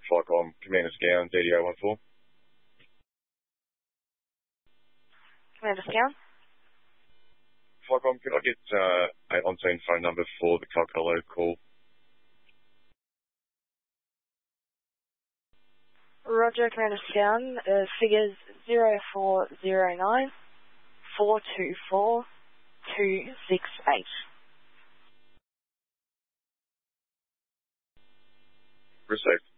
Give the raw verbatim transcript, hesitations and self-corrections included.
Flycom, Commander Scown, D D O one four. Commander Scown? Flycom, could I get uh, an on-scene phone number for the Calcolo call? Roger, Commander Scown. Uh, figures zero four zero nine four two four two six eight. Received.